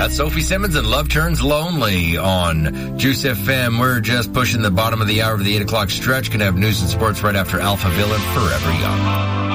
That's Sophie Simmons and Love Turns Lonely on Juice FM. We're just pushing the bottom of the hour of the 8 o'clock stretch. Gonna have news and sports right after Alpha Villain, Forever Young.